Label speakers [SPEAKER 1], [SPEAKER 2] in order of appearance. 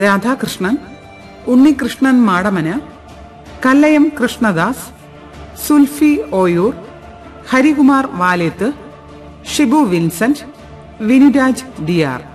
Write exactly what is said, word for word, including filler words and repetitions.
[SPEAKER 1] Radhakrishnan, Unnikrishnan മാടമന്, Kallayam Krishnadas, Zulfi Oyoor, Harikumar Valeth, Shibu Vincent, Vinuraj D R.